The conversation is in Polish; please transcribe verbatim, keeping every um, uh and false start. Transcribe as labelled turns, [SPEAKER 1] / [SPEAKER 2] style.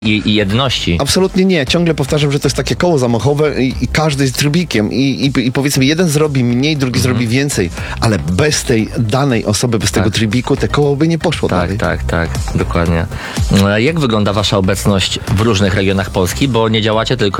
[SPEAKER 1] I, i jedności.
[SPEAKER 2] Absolutnie nie. Ciągle powtarzam, że to jest takie koło zamachowe i, i każdy jest trybikiem. I, i, I powiedzmy, jeden zrobi mniej, drugi
[SPEAKER 1] Mhm.
[SPEAKER 2] zrobi więcej, ale bez tej danej osoby, bez tego
[SPEAKER 1] Tak.
[SPEAKER 2] trybiku, te koło by nie poszło
[SPEAKER 1] Tak,
[SPEAKER 2] dalej.
[SPEAKER 1] tak, tak, dokładnie. A jak wygląda wasza obecność w różnych regionach Polski, bo nie działacie tylko